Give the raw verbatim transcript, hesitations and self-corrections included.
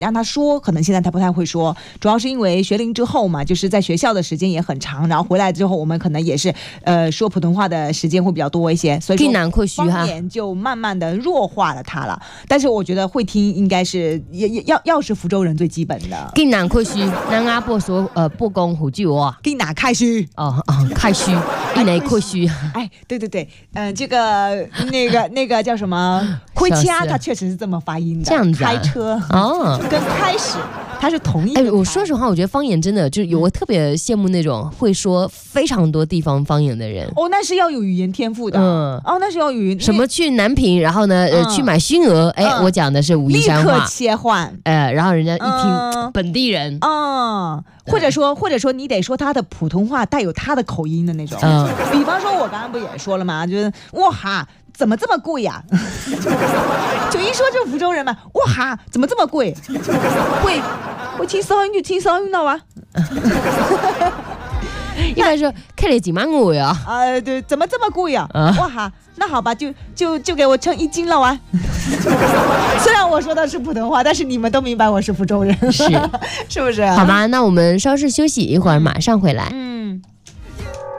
让他说，可能现在他不太会说，主要是因为学龄之后嘛，就是在学校的时间也很长，然后回来之后我们可能也是呃说普通话的时间会比较多一些，所以说方言就慢慢的弱化了它了。但是我觉得会听应该是也也要要是福州人最基本的。 更难开书，咱阿伯说呃不讲福州话， 更难开书哦哦开书，更难开书。 哎，对对对，嗯、呃，这个那个那个叫什么？开车，它确实是这么发音的。 这样子、啊， 开车哦。 跟开始它是同一个。 哎，我说实话，我觉得方言真的就是有，我特别羡慕那种会说非常多地方方言的人。 哦，那是要有语言天赋的。嗯，哦，那是要有语言。 什么去南平，然后呢，呃，嗯、去买熏鹅，哎、嗯，我讲的是武夷山话， 立刻切换。 呃，然后人家一听、嗯、本地人， 嗯，或者说或者说你得说他的普通话带有他的口音的那种。嗯，比方说我刚刚不也说了吗？就是哇哈。怎么这么贵呀、啊？就一说就福州人嘛，哇哈，怎么这么贵？贵，我听声音就听声音了哇。 一般说开了几万五呀？ 啊，对，怎么这么贵呀、啊？哇哈，那好吧，就就就给我称一斤了哇。虽然我说的是普通话，但是你们都明白我是福州人， 是是不是？ 好吧，那我们稍事休息一会儿，马上回来。 嗯。